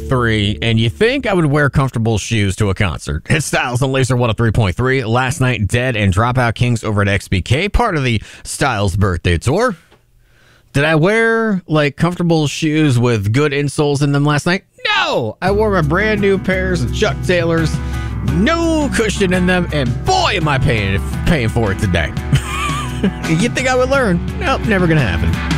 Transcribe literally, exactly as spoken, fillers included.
three, and you think I would wear comfortable shoes to a concert. It's Styles on Laser one oh three point three. Last night, Dead and Dropout Kings over at X B K, part of the Styles birthday tour. Did I wear, like, comfortable shoes with good insoles in them last night? No! I wore my brand new pairs of Chuck Taylors, no cushion in them, and boy, am I paying, paying for it today. You think I would learn? Nope, never gonna happen.